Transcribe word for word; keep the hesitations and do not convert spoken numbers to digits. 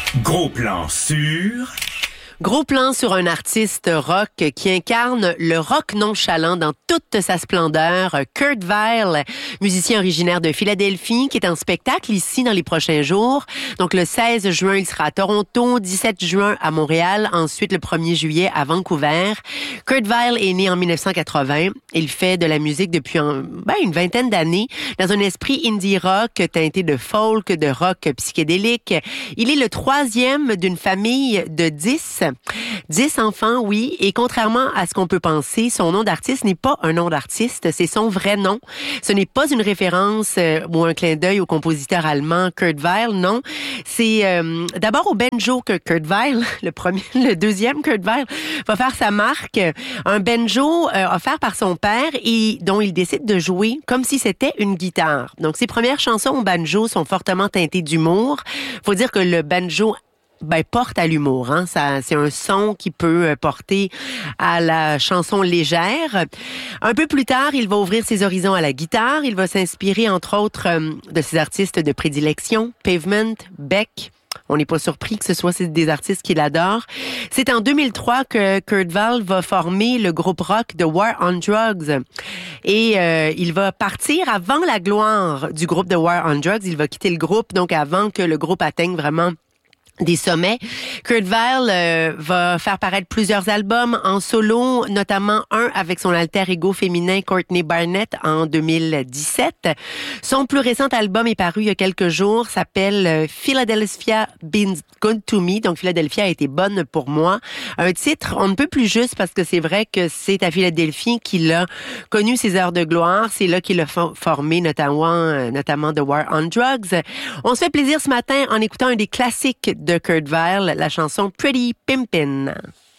Gros plan sur... Gros plan sur un artiste rock qui incarne le rock nonchalant dans toute sa splendeur. Kurt Vile, musicien originaire de Philadelphie, qui est en spectacle ici dans les prochains jours. Donc le seize juin, il sera à Toronto, dix-sept juin à Montréal, ensuite le premier juillet à Vancouver. Kurt Vile est né en dix-neuf cent quatre-vingts. Il fait de la musique depuis un, ben, une vingtaine d'années dans un esprit indie rock teinté de folk, de rock psychédélique. Il est le troisième d'une famille de dix. Dix enfants, oui, et contrairement à ce qu'on peut penser, son nom d'artiste n'est pas un nom d'artiste, c'est son vrai nom. Ce n'est pas une référence euh, ou un clin d'œil au compositeur allemand Kurt Vile, non. C'est euh, d'abord au banjo que Kurt Vile, le premier, le deuxième Kurt Vile, va faire sa marque. Un banjo euh, offert par son père et dont il décide de jouer comme si c'était une guitare. Donc ses premières chansons au banjo sont fortement teintées d'humour. Faut dire que le banjo Ben, porte à l'humour, hein. Ça, c'est un son qui peut porter à la chanson légère. Un peu plus tard, il va ouvrir ses horizons à la guitare. Il va s'inspirer, entre autres, euh, de ses artistes de prédilection, Pavement, Beck. On n'est pas surpris que ce soit des artistes qu'il adore. C'est en deux mille trois que Kurt Vile va former le groupe rock The War on Drugs. Et euh, il va partir avant la gloire du groupe The War on Drugs. Il va quitter le groupe, donc avant que le groupe atteigne vraiment des sommets. Kurt Vile euh, va faire paraître plusieurs albums en solo, notamment un avec son alter ego féminin Courtney Barnett en deux mille dix-sept. Son plus récent album est paru il y a quelques jours, s'appelle Philadelphia Been Good to Me, donc Philadelphia a été bonne pour moi. Un titre on ne peut plus juste parce que c'est vrai que c'est à Philadelphie qu'il a connu ses heures de gloire, c'est là qu'il a formé notamment, notamment The War on Drugs. On se fait plaisir ce matin en écoutant un des classiques de de Kurt Vile, la chanson Pretty Pimpin'.